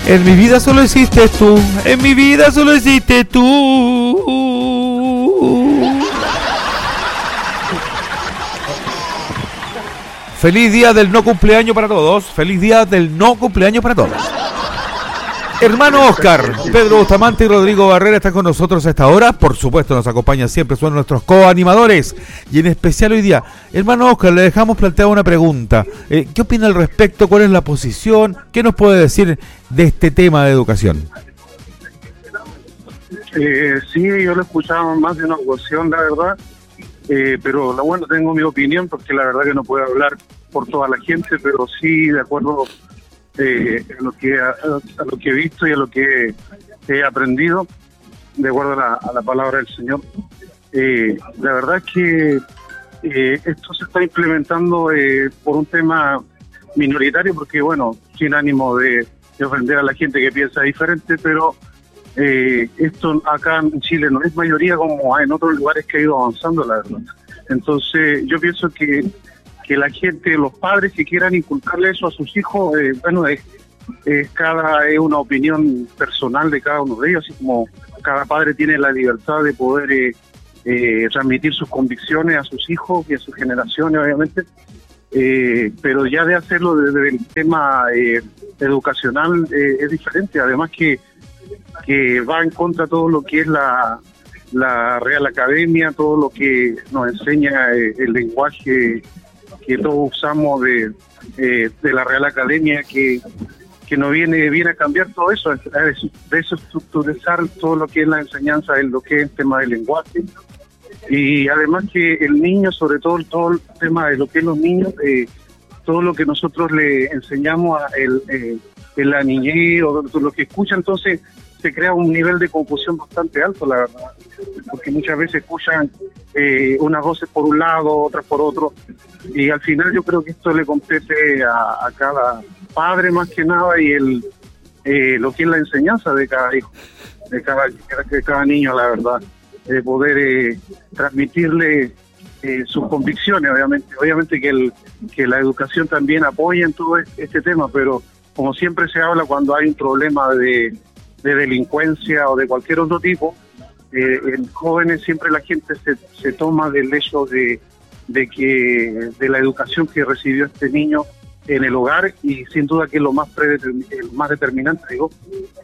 En mi vida solo existes tú, en mi vida solo existes tú. Feliz día del no cumpleaños para todos, feliz día del no cumpleaños para todos. Hermano Oscar, Pedro Bustamante y Rodrigo Barrera están con nosotros a esta hora. Por supuesto, nos acompañan siempre, son nuestros coanimadores. Y en especial hoy día, hermano Oscar, le dejamos planteada una pregunta. ¿Qué opina al respecto? ¿Cuál es la posición? ¿Qué nos puede decir de este tema de educación? Sí, yo lo he escuchado más de una ocasión, la verdad. Pero bueno, tengo mi opinión porque la verdad que no puedo hablar por toda la gente, pero sí de acuerdo a lo que he visto y a lo que he aprendido, de acuerdo a la palabra del Señor. La verdad es que esto se está implementando por un tema minoritario, porque bueno, sin ánimo de ofender a la gente que piensa diferente, pero esto acá en Chile no es mayoría como en otros lugares que ha ido avanzando, la verdad. Entonces yo pienso que la gente, los padres que quieran inculcarle eso a sus hijos, bueno, es una opinión personal de cada uno de ellos, así como cada padre tiene la libertad de poder transmitir sus convicciones a sus hijos y a sus generaciones, obviamente, pero ya de hacerlo desde el tema educacional es diferente, además que va en contra de todo lo que es la Real Academia, todo lo que nos enseña el lenguaje que todos usamos de la Real Academia, que nos viene a cambiar todo eso, de eso estructurizar todo lo que es la enseñanza, en lo que es el tema del lenguaje, y además que el niño, sobre todo el tema de lo que es los niños, todo lo que nosotros le enseñamos en la niñez o lo que escucha, entonces se crea un nivel de confusión bastante alto, la verdad, porque muchas veces escuchan unas voces por un lado, otras por otro, y al final yo creo que esto le compete a cada padre más que nada, y lo que es la enseñanza de cada hijo, de cada niño, la verdad, de poder transmitirle sus convicciones, obviamente que la educación también apoya en todo este tema, pero como siempre se habla cuando hay un problema de delincuencia o de cualquier otro tipo, en jóvenes siempre la gente se toma del hecho de la educación que recibió este niño en el hogar, y sin duda que es lo más determinante, digo,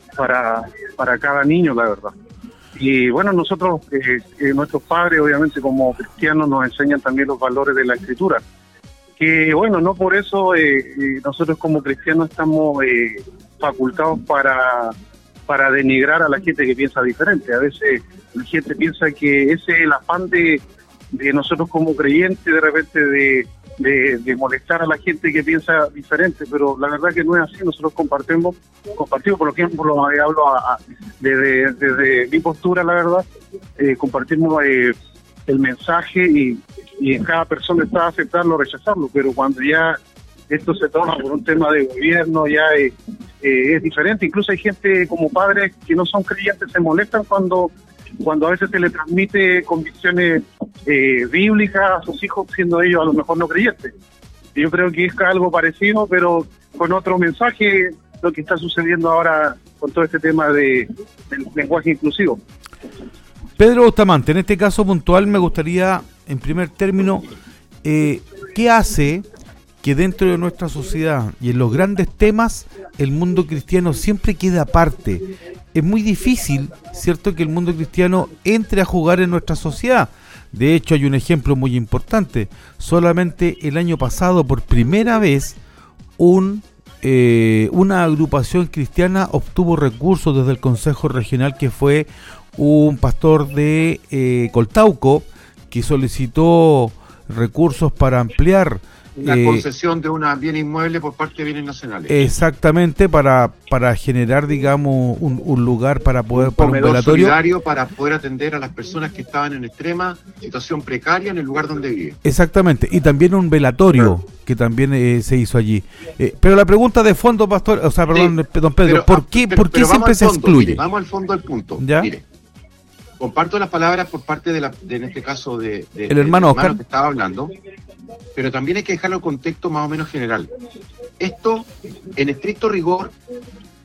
para cada niño, la verdad. Y bueno, nosotros, nuestros padres, obviamente como cristianos, nos enseñan también los valores de la Escritura, que bueno, no por eso nosotros como cristianos estamos facultados para denigrar a la gente que piensa diferente. A veces la gente piensa que ese es el afán de nosotros como creyentes, de repente de molestar a la gente que piensa diferente, pero la verdad que no es así. Nosotros compartimos, por ejemplo, hablo desde mi postura, la verdad, compartimos el mensaje, y en cada persona está aceptarlo o rechazarlo, pero cuando ya esto se toma por un tema de gobierno, ya es diferente. Incluso hay gente como padres que no son creyentes, se molestan cuando a veces se le transmite convicciones bíblicas a sus hijos, siendo ellos a lo mejor no creyentes. Y yo creo que es algo parecido, pero con otro mensaje, lo que está sucediendo ahora con todo este tema del lenguaje inclusivo. Pedro Bustamante, en este caso puntual me gustaría, en primer término, ¿qué hace que dentro de nuestra sociedad y en los grandes temas el mundo cristiano siempre queda aparte? Es muy difícil, ¿cierto?, que el mundo cristiano entre a jugar en nuestra sociedad. De hecho, hay un ejemplo muy importante. Solamente el año pasado, por primera vez, una agrupación cristiana obtuvo recursos desde el Consejo Regional, que fue un pastor de Coltauco, que solicitó recursos para ampliar la concesión de un bien inmueble por parte de bienes nacionales. Exactamente, para generar, digamos, un lugar para poder, para un velatorio solidario, para poder atender a las personas que estaban en extrema situación precaria en el lugar donde viven. Exactamente, y también un velatorio que también se hizo allí. Pero la pregunta de fondo, pastor, o sea, perdón, don Pedro, ¿por qué siempre se excluye? Mire, vamos al fondo del punto. ¿Ya? Mire, comparto las palabras por parte en este caso de el hermano Oscar, que estaba hablando, pero también hay que dejarlo en contexto más o menos general. Esto, en estricto rigor,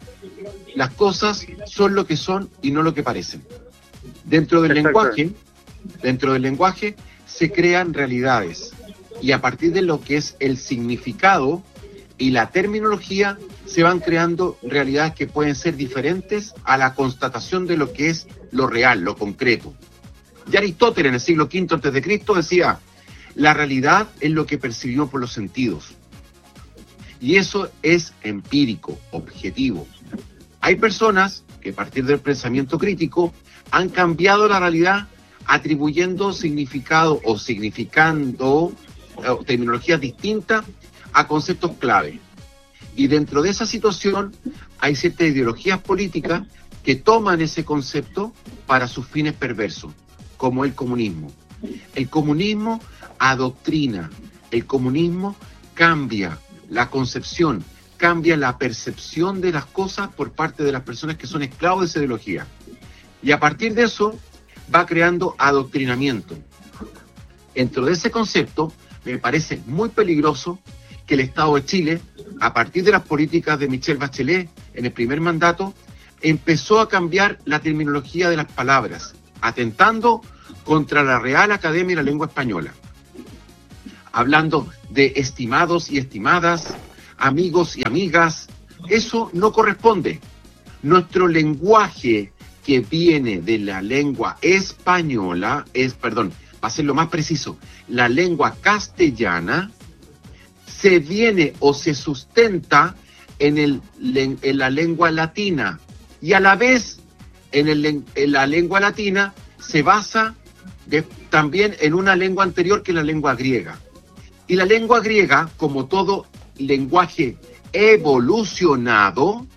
las cosas son lo que son y no lo que parecen. Dentro del lenguaje se crean realidades, y a partir de lo que es el significado y la terminología se van creando realidades que pueden ser diferentes a la constatación de lo que es lo real, lo concreto. Ya Aristóteles en el siglo V a.C. decía: la realidad es lo que percibimos por los sentidos. Y eso es empírico, objetivo. Hay personas que a partir del pensamiento crítico han cambiado la realidad atribuyendo significado o significando terminologías distintas a conceptos clave. Y dentro de esa situación hay ciertas ideologías políticas que toman ese concepto para sus fines perversos, como el comunismo. El comunismo adoctrina, el comunismo cambia la concepción, cambia la percepción de las cosas por parte de las personas que son esclavos de esa ideología. Y a partir de eso va creando adoctrinamiento. Dentro de ese concepto me parece muy peligroso que el Estado de Chile, a partir de las políticas de Michelle Bachelet en el primer mandato, empezó a cambiar la terminología de las palabras, atentando contra la Real Academia de la Lengua Española, hablando de estimados y estimadas, amigos y amigas. Eso no corresponde. Nuestro lenguaje, que viene de la lengua española, para hacerlo más preciso, la lengua castellana, se viene o se sustenta en la lengua latina, y a la vez en la lengua latina se basa también en una lengua anterior, que es la lengua griega. Y la lengua griega, como todo lenguaje evolucionado,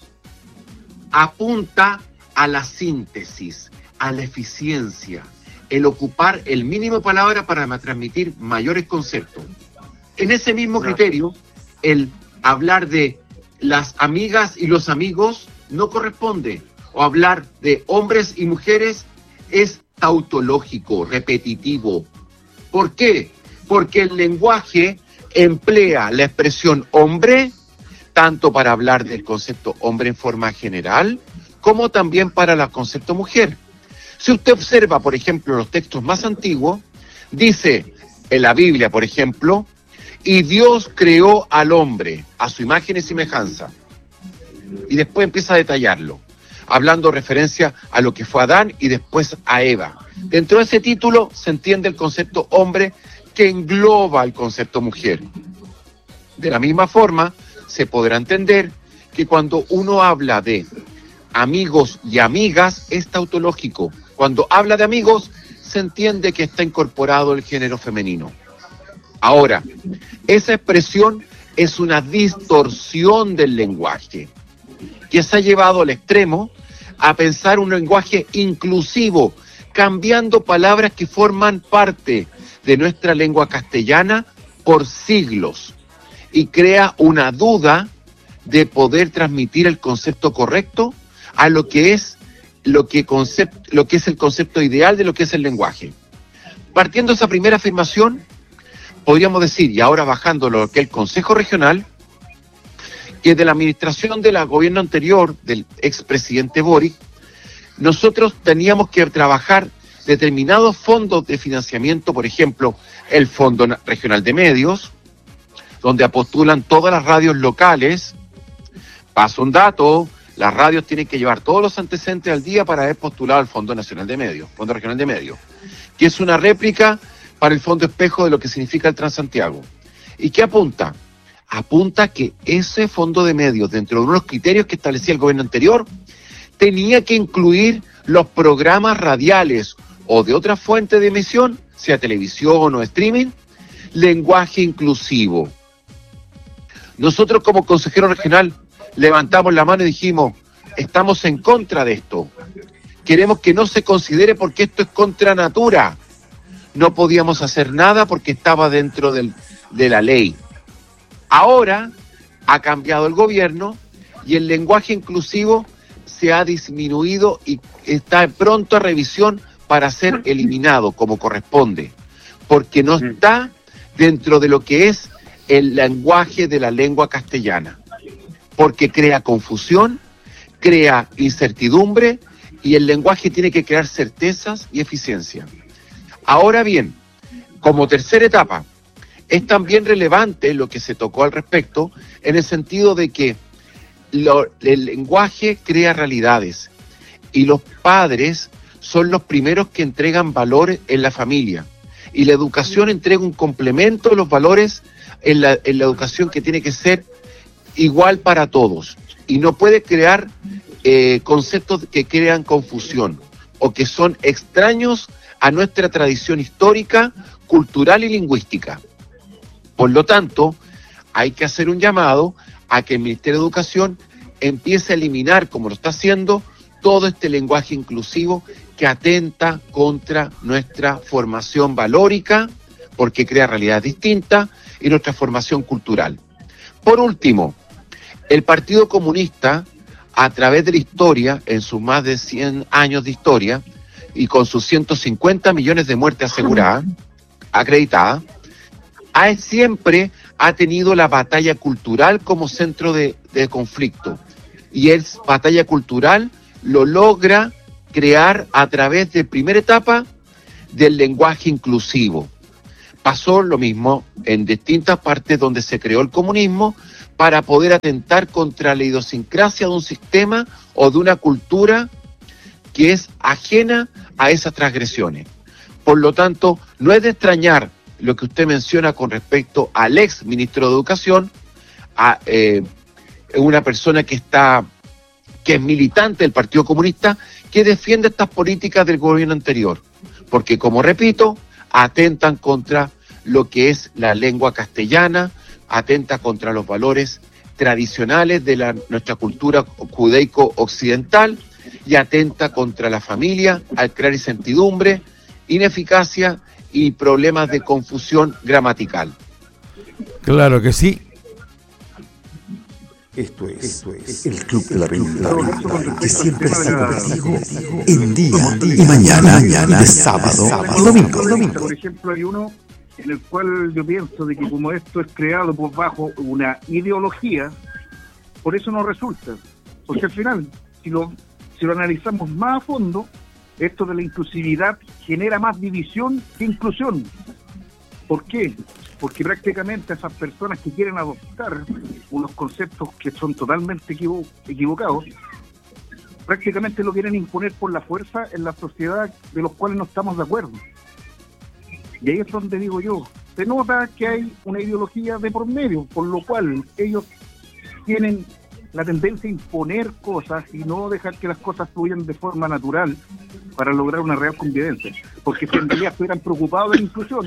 apunta a la síntesis, a la eficiencia, el ocupar el mínimo de palabras para transmitir mayores conceptos. En ese mismo criterio, el hablar de las amigas y los amigos no corresponde, o hablar de hombres y mujeres es tautológico, repetitivo. ¿Por qué? Porque el lenguaje emplea la expresión hombre tanto para hablar del concepto hombre en forma general, como también para el concepto mujer. Si usted observa, por ejemplo, los textos más antiguos, dice en la Biblia, por ejemplo: y Dios creó al hombre a su imagen y semejanza. Y después empieza a detallarlo, hablando referencia a lo que fue Adán y después a Eva. Dentro de ese título se entiende el concepto hombre, que engloba el concepto mujer. De la misma forma, se podrá entender que cuando uno habla de amigos y amigas es tautológico. Cuando habla de amigos, se entiende que está incorporado el género femenino. Ahora, esa expresión es una distorsión del lenguaje, que se ha llevado al extremo a pensar un lenguaje inclusivo, cambiando palabras que forman parte de nuestra lengua castellana por siglos, y crea una duda de poder transmitir el concepto correcto a lo que es el concepto ideal de lo que es el lenguaje. Partiendo de esa primera afirmación, podríamos decir, y ahora bajando lo que es el Consejo Regional, que de la administración del gobierno anterior, del expresidente Boric, nosotros teníamos que trabajar determinados fondos de financiamiento, por ejemplo, el Fondo Regional de Medios, donde postulan todas las radios locales. Paso un dato: las radios tienen que llevar todos los antecedentes al día para haber postulado al Fondo Nacional de Medios, Fondo Regional de Medios, que es una réplica para el Fondo Espejo de lo que significa el Transantiago. ¿Y qué apunta? Apunta que ese Fondo de Medios, dentro de unos criterios que establecía el gobierno anterior, tenía que incluir los programas radiales o de otra fuente de emisión, sea televisión o streaming, lenguaje inclusivo. Nosotros como consejero regional levantamos la mano y dijimos: estamos en contra de esto. Queremos que no se considere porque esto es contra natura. No podíamos hacer nada porque estaba dentro de la ley. Ahora ha cambiado el gobierno y el lenguaje inclusivo se ha disminuido y está pronto a revisión para ser eliminado como corresponde, porque no está dentro de lo que es el lenguaje de la lengua castellana, porque crea confusión crea incertidumbre y el lenguaje tiene que crear certezas y eficiencia. Ahora bien, como tercera etapa, es también relevante lo que se tocó al respecto, en el sentido de que el lenguaje crea realidades y los padres son los primeros que entregan valores en la familia, y la educación entrega un complemento de los valores en la educación, que tiene que ser igual para todos y no puede crear conceptos que crean confusión o que son extraños a nuestra tradición histórica, cultural y lingüística. Por lo tanto, hay que hacer un llamado a que el Ministerio de Educación empiece a eliminar, como lo está haciendo, todo este lenguaje inclusivo que atenta contra nuestra formación valórica, porque crea realidades distintas, y nuestra formación cultural. Por último, el Partido Comunista, a través de la historia, en sus más de 100 años de historia, y con sus 150 millones de muertes aseguradas, acreditadas, siempre ha tenido la batalla cultural como centro de conflicto. Y es batalla cultural lo logra crear a través de primera etapa del lenguaje inclusivo. Pasó lo mismo en distintas partes donde se creó el comunismo para poder atentar contra la idiosincrasia de un sistema o de una cultura que es ajena a esas transgresiones. Por lo tanto, no es de extrañar lo que usted menciona con respecto al ex ministro de Educación, a una persona que es militante del Partido Comunista, que defiende estas políticas del gobierno anterior, porque, como repito, atentan contra lo que es la lengua castellana, atenta contra los valores tradicionales de nuestra cultura judaico-occidental y atenta contra la familia al crear incertidumbre, ineficacia y problemas de confusión gramatical. Claro que sí. Esto es el Club de la Revista, que siempre está contigo en día y mañana, de sábado y domingo. Por ejemplo, hay uno en el cual yo pienso de que como esto es creado por bajo una ideología, por eso no resulta. Porque al final, si lo analizamos más a fondo, esto de la inclusividad genera más división que inclusión. ¿Por qué? Porque prácticamente esas personas que quieren adoptar unos conceptos que son totalmente equivocados, prácticamente lo quieren imponer por la fuerza en la sociedad de los cuales no estamos de acuerdo. Y ahí es donde digo yo, se nota que hay una ideología de por medio, por lo cual ellos tienen la tendencia a imponer cosas y no dejar que las cosas fluyan de forma natural para lograr una real convivencia. Porque si en realidad estuvieran preocupados de la inclusión,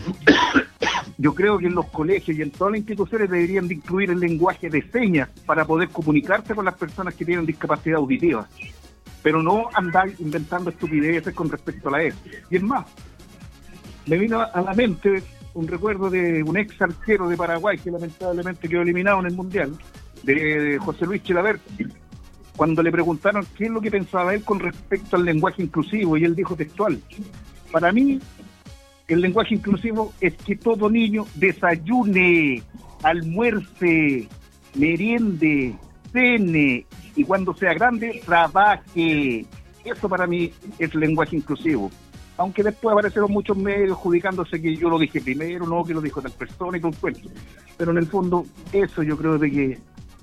yo creo que en los colegios y en todas las instituciones deberían de incluir el lenguaje de señas para poder comunicarse con las personas que tienen discapacidad auditiva, pero no andar inventando estupideces con respecto a la E. Y es más, me vino a la mente un recuerdo de un ex arquero de Paraguay que lamentablemente quedó eliminado en el Mundial, de José Luis Chilavert, cuando le preguntaron qué es lo que pensaba él con respecto al lenguaje inclusivo, y él dijo textual: para mí el lenguaje inclusivo es que todo niño desayune, almuerce, meriende, cene y cuando sea grande trabaje. Eso para mí es lenguaje inclusivo. Aunque después aparecieron muchos medios judicándose que yo lo dije primero, no, que lo dijo tal persona y todo el cuento. Pero en el fondo, eso yo creo de que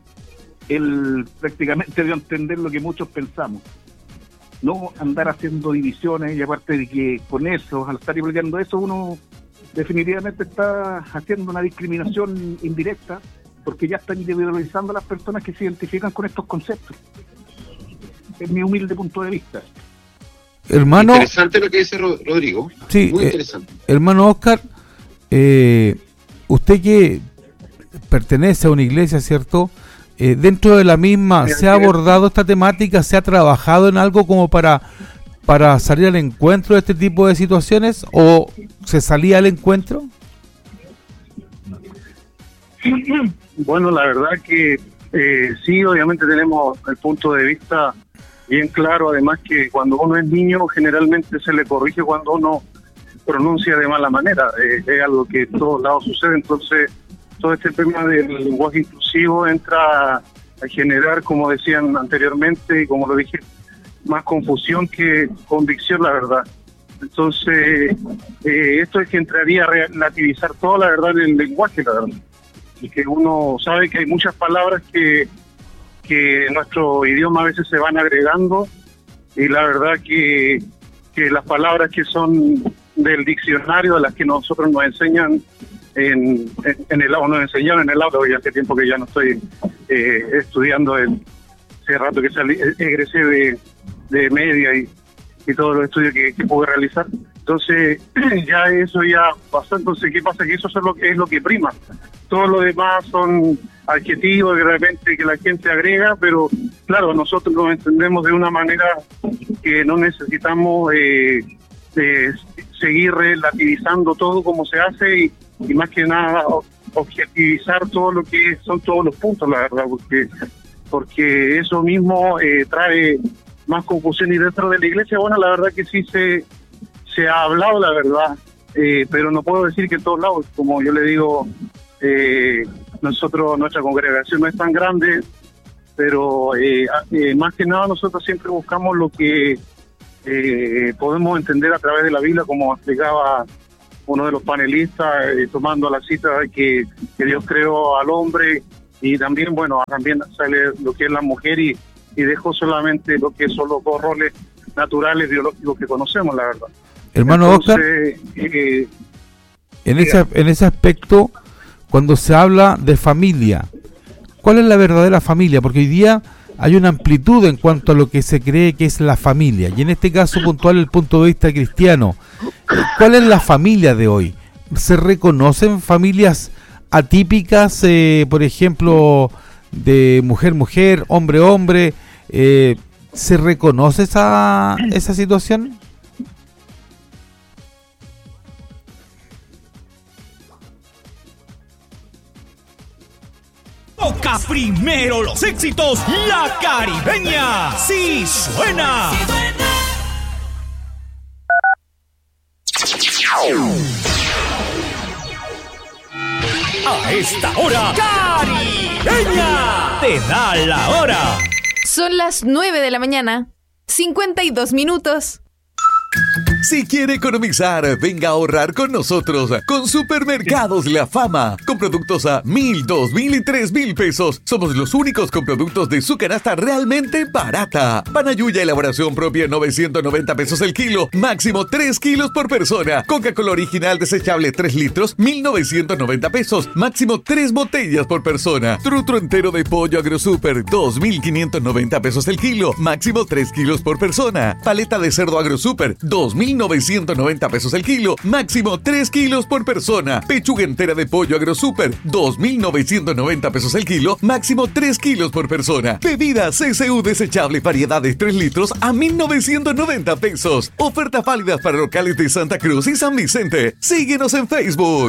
él prácticamente dio a entender lo que muchos pensamos. No andar haciendo divisiones, y aparte de que con eso, al estar peleando eso, uno definitivamente está haciendo una discriminación indirecta, porque ya están individualizando a las personas que se identifican con estos conceptos. Es mi humilde punto de vista. Hermano, interesante lo que dice Rodrigo. Sí, muy interesante. Hermano Oscar, usted que pertenece a una iglesia, ¿cierto? Dentro de la misma, ¿se ha abordado esta temática? ¿Se ha trabajado en algo como para salir al encuentro de este tipo de situaciones? ¿O se salía al encuentro? Bueno, la verdad que sí, obviamente tenemos el punto de vista bien claro, además que cuando uno es niño generalmente se le corrige cuando uno pronuncia de mala manera, es algo que en todos lados sucede. Entonces todo este tema del lenguaje inclusivo entra generar, como decían anteriormente, y como lo dije, más confusión que convicción, la verdad. Entonces, esto es que entraría a relativizar todo, la verdad, en el lenguaje, la verdad. Y que uno sabe que hay muchas palabras que en nuestro idioma a veces se van agregando, y la verdad que las palabras que son del diccionario, de las que nosotros nos enseñan en el aula, nos enseñaron en el aula, hoy hace tiempo que ya no estoy estudiando, hace rato que egresé de media y todos los estudios que pude realizar. Entonces, ya eso ya pasó. Entonces, ¿qué pasa? Que eso es lo que prima. Todo lo demás son adjetivos de repente que la gente agrega, pero claro, nosotros lo entendemos de una manera que no necesitamos seguir relativizando todo como se hace y más que nada objetivizar todo lo que son todos los puntos, la verdad, porque eso mismo trae más confusión. Y dentro de la iglesia, bueno, la verdad que sí se ha hablado, la verdad, pero no puedo decir que en todos lados, como yo le digo, nuestra congregación no es tan grande, pero más que nada nosotros siempre buscamos lo que podemos entender a través de la Biblia, como explicaba uno de los panelistas, tomando la cita de que Dios creó al hombre, y también, bueno, también sale lo que es la mujer y dejó solamente lo que son los dos roles naturales, biológicos que conocemos, la verdad. Hermano Oscar, en ese aspecto, cuando se habla de familia, ¿cuál es la verdadera familia? Porque hoy día hay una amplitud en cuanto a lo que se cree que es la familia, y en este caso puntual el punto de vista cristiano. ¿Cuál es la familia de hoy? ¿Se reconocen familias atípicas, por ejemplo, de mujer-mujer, hombre-hombre? ¿Se reconoce esa situación? Toca primero los éxitos, La Caribeña. ¡Sí suena! A esta hora, Caribeña te da la hora. Son las 9 de la mañana, 52 minutos. Si quiere economizar, venga a ahorrar con nosotros con Supermercados La Fama. Con productos a 1,000, 2,000 y 3,000 pesos. Somos los únicos con productos de su canasta realmente barata. Panayuya elaboración propia, 990 pesos el kilo. Máximo 3 kilos por persona. Coca-Cola original desechable 3 litros, 1,990 pesos. Máximo 3 botellas por persona. Trutro entero de pollo AgroSuper, 2,590 pesos el kilo. Máximo 3 kilos por persona. Paleta de cerdo AgroSuper, 2,990 pesos el kilo, máximo 3 kilos por persona. Pechuga entera de pollo AgroSuper, 2,990 pesos el kilo, máximo 3 kilos por persona. Bebida CCU desechable variedades 3 litros a 1,990 pesos. Ofertas válidas para locales de Santa Cruz y San Vicente. Síguenos en Facebook.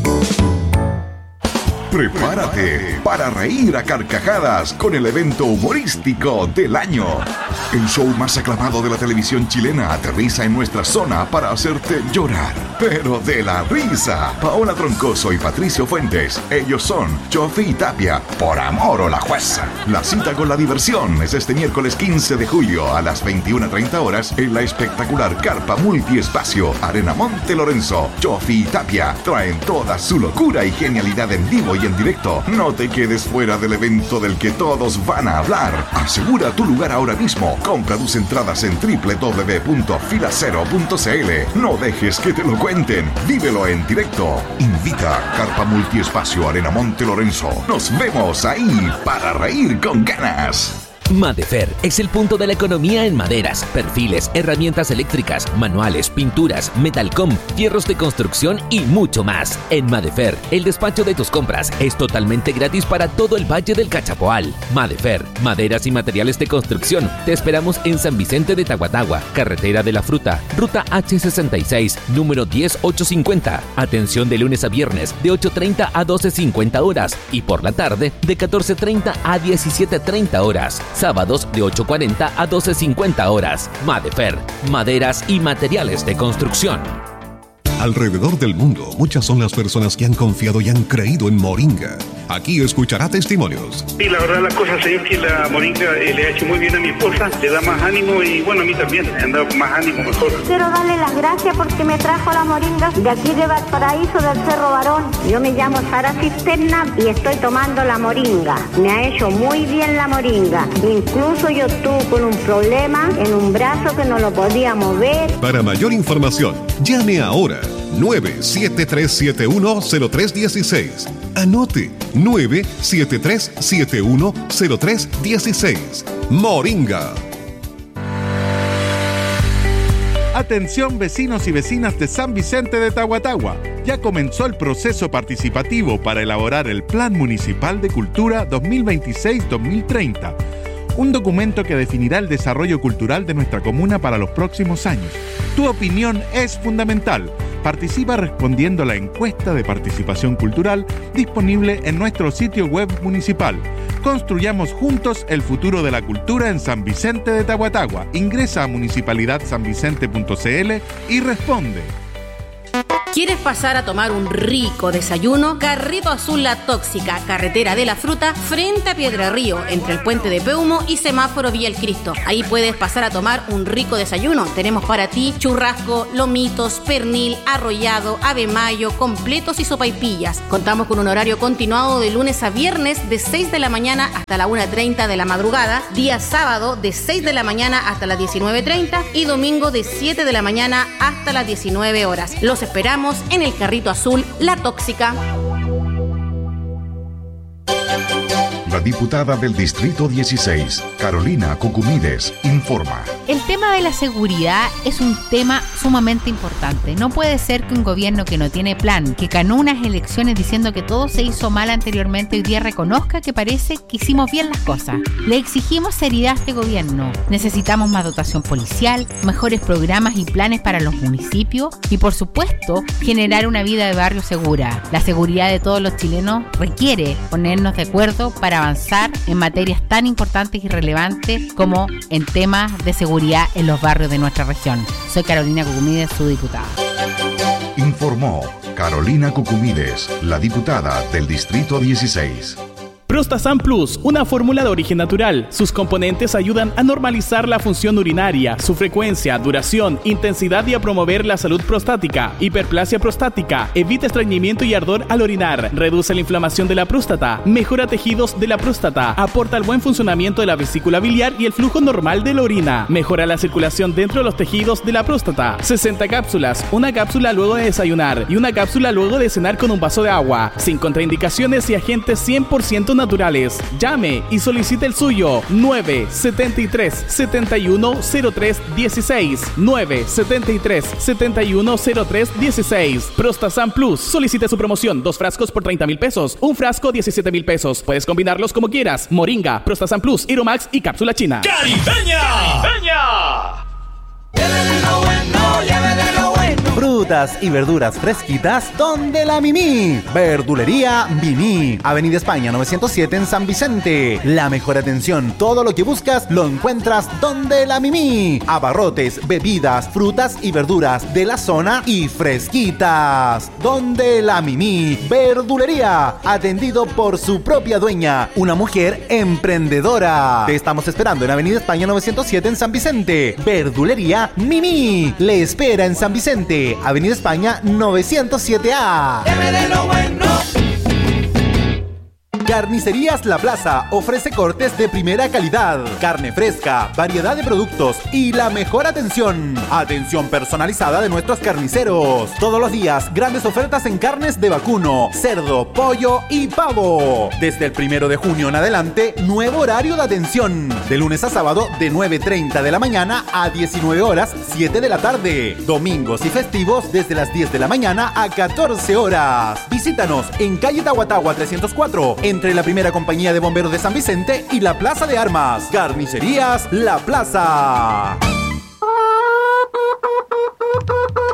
Prepárate para reír a carcajadas con el evento humorístico del año. El show más aclamado de la televisión chilena aterriza en nuestra zona para hacerte llorar, pero de la risa. Paola Troncoso y Patricio Fuentes, ellos son Chofi y Tapia, por amor o la jueza. La cita con la diversión es este miércoles 15 de julio a las 21:30 horas en la espectacular carpa multiespacio Arena Monte Lorenzo. Chofi y Tapia traen toda su locura y genialidad en vivo y en directo. No te quedes fuera del evento del que todos van a hablar. Asegura tu lugar ahora mismo. Compra tus entradas en www.filacero.cl. No dejes que te lo cuenten. Vívelo en directo. Invita Carpa Multiespacio Arena Monte Lorenzo. Nos vemos ahí para reír con ganas. Madefer es el punto de la economía en maderas, perfiles, herramientas eléctricas, manuales, pinturas, metalcom, fierros de construcción y mucho más. En Madefer, el despacho de tus compras es totalmente gratis para todo el Valle del Cachapoal. Madefer, maderas y materiales de construcción. Te esperamos en San Vicente de Tahuatahua, Carretera de la Fruta, Ruta H66, número 10850. Atención de lunes a viernes de 8:30 a 12:50 horas y por la tarde de 14:30 a 17:30 horas. Sábados de 8:40 a 12:50 horas. Madefer, maderas y materiales de construcción. Alrededor del mundo, muchas son las personas que han confiado y han creído en Moringa. Aquí escuchará testimonios. Sí, la verdad las cosas es que la moringa le ha hecho muy bien a mi esposa, le da más ánimo y bueno, a mí también me han dado más ánimo, mejor. Quiero darle las gracias porque me trajo la moringa de aquí de Valparaíso, del Cerro Barón. Yo me llamo Sara Cisterna y estoy tomando la moringa. Me ha hecho muy bien la moringa. Incluso yo estuve con un problema en un brazo que no lo podía mover. Para mayor información, llame ahora 973710316. Anote 973710316. Moringa. Atención vecinos y vecinas de San Vicente de Tahuatahua. Ya comenzó el proceso participativo para elaborar el Plan Municipal de Cultura 2026-2030. Un documento que definirá el desarrollo cultural de nuestra comuna para los próximos años. Tu opinión es fundamental. Participa respondiendo a la encuesta de participación cultural disponible en nuestro sitio web municipal. Construyamos juntos el futuro de la cultura en San Vicente de Tahuatahua. Ingresa a municipalidadsanvicente.cl y responde. ¿Quieres pasar a tomar un rico desayuno? Carrito Azul La Tóxica, carretera de la fruta, frente a Piedra Río, entre el puente de Peumo y semáforo Villa El Cristo. Ahí puedes pasar a tomar un rico desayuno. Tenemos para ti churrasco, lomitos, pernil, arrollado, ave mayo, completos y sopaipillas. Contamos con un horario continuado de lunes a viernes de 6 de la mañana hasta la 1:30 de la madrugada, día sábado de 6 de la mañana hasta las 19:30 y domingo de 7 de la mañana hasta las 19 horas. Los esperamos en el Carrito Azul La Tóxica. La diputada del Distrito 16, Carolina Cucumides, informa. El tema de la seguridad es un tema sumamente importante. No puede ser que un gobierno que no tiene plan, que ganó unas elecciones diciendo que todo se hizo mal anteriormente, hoy día reconozca que parece que hicimos bien las cosas. Le exigimos seriedad a este gobierno. Necesitamos más dotación policial, mejores programas y planes para los municipios y, por supuesto, generar una vida de barrio segura. La seguridad de todos los chilenos requiere ponernos de acuerdo para avanzar en materias tan importantes y relevantes como en temas de seguridad en los barrios de nuestra región. Soy Carolina Cucumides, su diputada. Informó Carolina Cucumides, la diputada del Distrito 16. Prostasan Plus, una fórmula de origen natural. Sus componentes ayudan a normalizar la función urinaria, su frecuencia, duración, intensidad y a promover la salud prostática, hiperplasia prostática, evita estreñimiento y ardor al orinar, reduce la inflamación de la próstata, mejora tejidos de la próstata, aporta el buen funcionamiento de la vesícula biliar y el flujo normal de la orina, mejora la circulación dentro de los tejidos de la próstata. 60 cápsulas, una cápsula luego de desayunar y una cápsula luego de cenar con un vaso de agua, sin contraindicaciones y agentes 100% naturales. Llame y solicite el suyo. 973-7103-16. 973-7103-16. Prostasan Plus. Solicite su promoción. 2 frascos por 30,000 pesos. Un frasco 17,000 pesos. Puedes combinarlos como quieras. Moringa, Prostasan Plus, Iromax y cápsula china. ¡Caribeña! Llévele lo bueno, llévele lo bueno. Frutas y verduras fresquitas donde la Mimi. Verdulería Mimi. Avenida España 907 en San Vicente. La mejor atención. Todo lo que buscas lo encuentras donde la Mimi. Abarrotes, bebidas, frutas y verduras de la zona y fresquitas. Donde la Mimi. Verdulería. Atendido por su propia dueña. Una mujer emprendedora. Te estamos esperando en Avenida España 907 en San Vicente. Verdulería Mimi. Le espera en San Vicente. Avenida España 907A. Llévele lo bueno. Carnicerías La Plaza ofrece cortes de primera calidad, carne fresca, variedad de productos y la mejor atención. Atención personalizada de nuestros carniceros. Todos los días, grandes ofertas en carnes de vacuno, cerdo, pollo y pavo. Desde el 1 de junio en adelante, nuevo horario de atención. De lunes a sábado, de 9:30 de la mañana a 19 horas, 7 de la tarde. Domingos y festivos, desde las 10 de la mañana a 14 horas. Visítanos en calle Tahuatahua 304, entre la primera compañía de bomberos de San Vicente y la Plaza de Armas. Carnicerías La Plaza.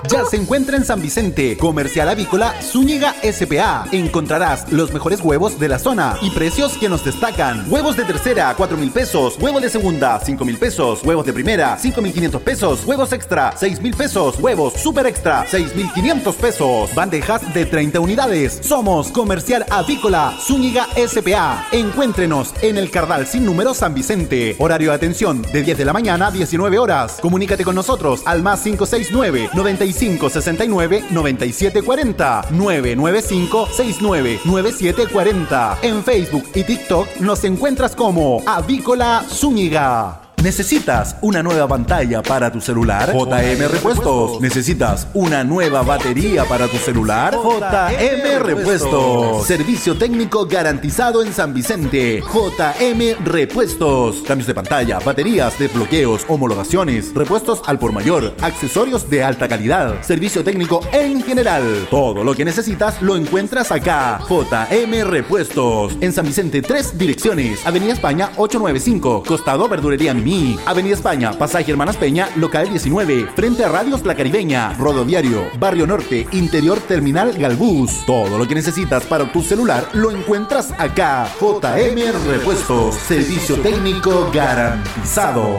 ya se encuentra en San Vicente. Comercial Avícola Zúñiga S.p.A. Encontrarás los mejores huevos de la zona y precios que nos destacan. Huevos de tercera, 4,000 pesos. Huevos de segunda, 5,000 pesos. Huevos de primera, 5,500 pesos. Huevos extra, 6,000 pesos. Huevos super extra, 6,500 pesos. Bandejas de 30 unidades. Somos Comercial Avícola Zúñiga S.p.A. Encuéntrenos en el Cardal sin número San Vicente. Horario de atención de 10 de la mañana a 19 horas. Comunícate con nosotros al más 569 95 69 97 40 995 69 97 40. En Facebook y TikTok nos encuentras como Avícola Zúñiga. ¿Necesitas una nueva pantalla para tu celular? JM Repuestos. ¿Necesitas una nueva batería para tu celular? JM Repuestos. Servicio técnico garantizado en San Vicente. JM Repuestos. Cambios de pantalla, baterías, desbloqueos, homologaciones, repuestos al por mayor, accesorios de alta calidad, servicio técnico en general. Todo lo que necesitas lo encuentras acá. JM Repuestos. En San Vicente, 3 direcciones. Avenida España 895, costado Verdulería Mimi. Avenida España, Pasaje Hermanas Peña, local 19, frente a Radios La Caribeña, Rodoviario, Barrio Norte, Interior Terminal Galbús. Todo lo que necesitas para tu celular lo encuentras acá. JM Repuestos, servicio técnico garantizado.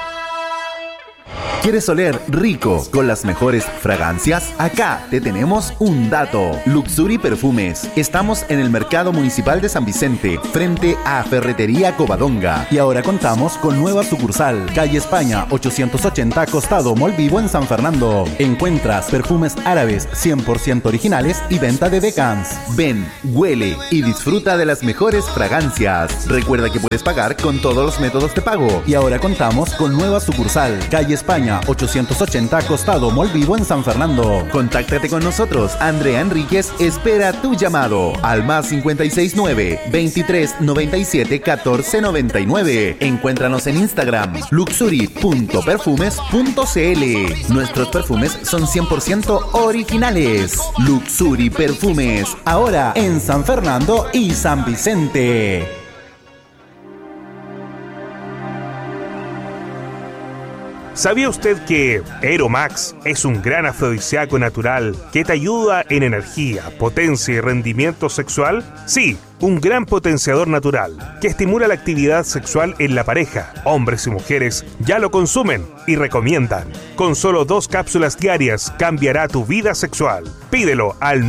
¿Quieres oler rico con las mejores fragancias? Acá te tenemos un dato. Luxury Perfumes. Estamos en el Mercado Municipal de San Vicente, frente a Ferretería Covadonga. Y ahora contamos con nueva sucursal, calle España 880, costado Mall Vivo en San Fernando. Encuentras perfumes árabes 100% originales y venta de decans. Ven, huele y disfruta de las mejores fragancias. Recuerda que puedes pagar con todos los métodos de pago. Y ahora contamos con nueva sucursal, calle España 880, costado Mall Vivo en San Fernando. Contáctate con nosotros. Andrea Enríquez espera tu llamado al más 569 23 97 14 99. Encuéntranos en Instagram luxury.perfumes.cl. Nuestros perfumes son 100% originales. Luxury Perfumes, ahora en San Fernando y San Vicente. ¿Sabía usted que Aeromax es un gran afrodisíaco natural que te ayuda en energía, potencia y rendimiento sexual? Sí, un gran potenciador natural que estimula la actividad sexual en la pareja. Hombres y mujeres ya lo consumen y recomiendan. Con solo 2 cápsulas diarias cambiará tu vida sexual. Pídelo al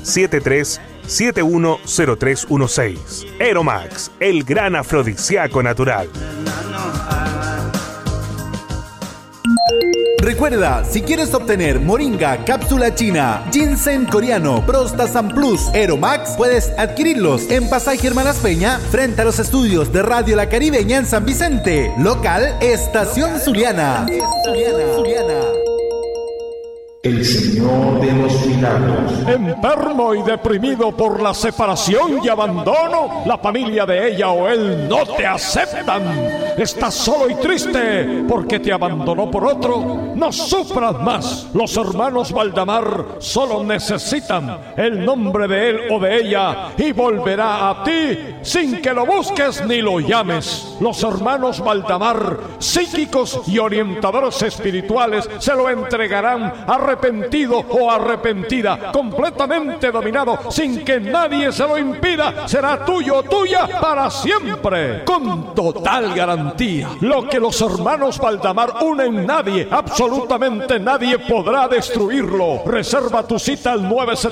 973-710316. Aeromax, el gran afrodisíaco natural. Recuerda, si quieres obtener moringa, cápsula china, ginseng coreano, Prostasan Plus, Aeromax, puedes adquirirlos en Pasaje Hermanas Peña, frente a los estudios de Radio La Caribeña en San Vicente. Local Estación Zuliana. El Señor de los Milagros. Enfermo y deprimido por la separación y abandono, la familia de ella o él no te aceptan. Estás solo y triste porque te abandonó por otro. No sufras más. Los hermanos Valdamar solo necesitan el nombre de él o de ella y volverá a ti sin que lo busques ni lo llames. Los hermanos Valdamar, psíquicos y orientadores espirituales, se lo entregarán arrepentido o arrepentida, completamente dominado, sin que nadie se lo impida. Será tuyo o tuya para siempre, con total garantía. Lo que los hermanos Valdamar unen, nadie, absolutamente nadie podrá destruirlo. Reserva tu cita al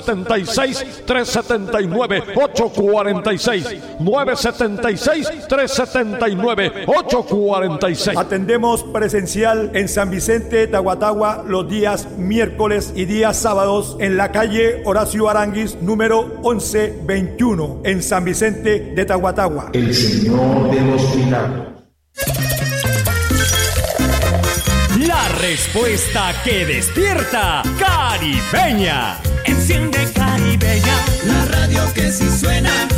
976-379-846. 976-379-846. Atendemos presencial en San Vicente de Tahuatahua los días miércoles y días sábados en la calle Horacio Aranguis, número 1121, en San Vicente de Tahuatahua. El Señor de los Milagros. La respuesta que despierta, Caribeña. Enciende Caribeña, la radio que sí suena.